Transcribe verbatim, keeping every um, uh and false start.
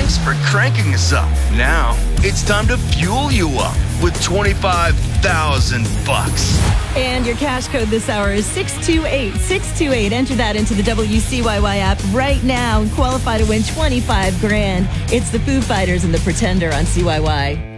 Thanks for cranking us up. Now, it's time to fuel you up with twenty-five thousand bucks. And your cash code this hour is six two eight six two eight. Enter that into the W C Y Y app right now and qualify to win twenty-five grand. It's the Foo Fighters and the Pretender on C Y Y.